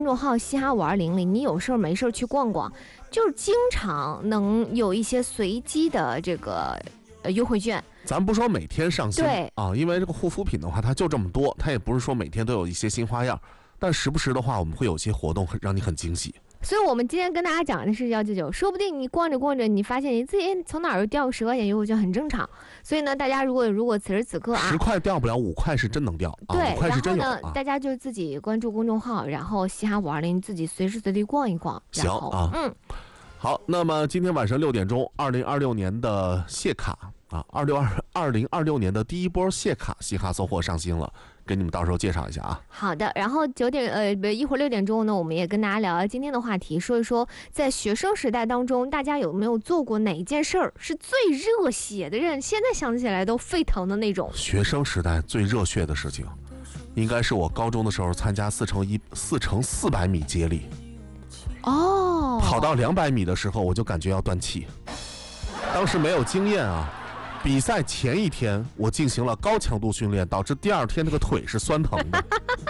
公众号嘻哈520里，你有事儿没事儿去逛逛，就是经常能有一些随机的这个优惠券。 咱不说每天上新， 对啊，因为这个护肤品的话，它就这么多，它也不是说每天都有一些新花样，但时不时的话，我们会有些活动让你很惊喜。 所以我们今天跟大家讲的是199，说不定你逛着逛着，你发现你自己从哪儿又掉个10块钱优惠券，很正常。所以呢，大家如果此时此刻啊，10 块掉不了，5块是真能掉， 对 ，5块是真有。 然后呢，大家就自己关注公众号，然后嘻哈520，自己随时随地逛一逛。 行啊，好，那么今天晚上6点钟，2026年的谢卡啊，2026年的第一波谢卡嘻哈搜货上新了，给你们到时候介绍一下啊。 好的，然后一会儿6点钟呢，我们也跟大家聊聊今天的话题，说一说在学生时代当中，大家有没有做过哪一件事儿是最热血的人，现在想起来都沸腾的那种。 学生时代最热血的事情，应该是我高中的时候参加4乘400米接力。 哦， 跑到200米的时候，我就感觉要断气。当时没有经验啊，比赛前一天我进行了高强度训练，导致第二天那个腿是酸疼的。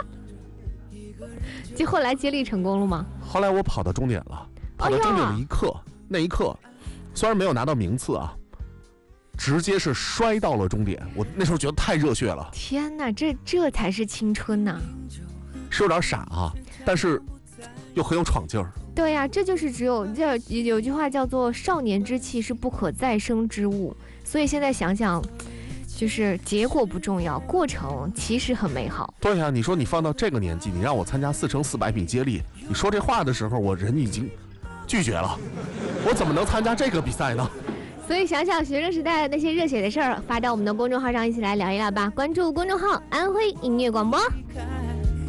就后来接力成功了吗？ 后来我跑到终点了，跑到终点的那一刻，虽然没有拿到名次啊，直接是摔到了终点。我那时候觉得太热血了。 天哪，这才是青春呐！ 是有点傻啊，但是又很有闯劲儿。 对呀，这就是有句话叫做少年之气是不可再生之物，所以现在想想，就是结果不重要，过程其实很美好。 对呀，你说你放到这个年纪，你让我参加4乘400米接力，你说这话的时候，我人已经拒绝了，我怎么能参加这个比赛呢？ 所以想想学生时代那些热血的事儿，发到我们的公众号上，一起来聊一聊吧。关注公众号安徽音乐广播。